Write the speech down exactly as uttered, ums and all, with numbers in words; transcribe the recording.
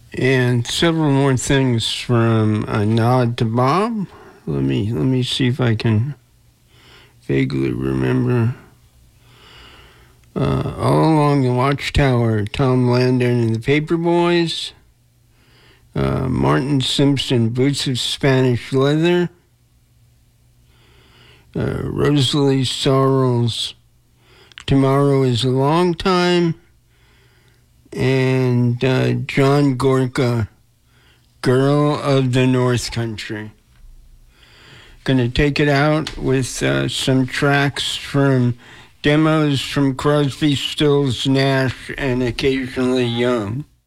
and several more things from A Nod to Bob. Let me let me see if I can vaguely remember. Uh, All Along the Watchtower, Tom Landon and the Paperboys. Uh, Martin Simpson, Boots of Spanish Leather. Uh, Rosalie Sorrells, Tomorrow is a Long Time. And uh, John Gorka, Girl of the North Country. Gonna take it out with uh, some tracks from demos from Crosby, Stills, Nash, and occasionally Young.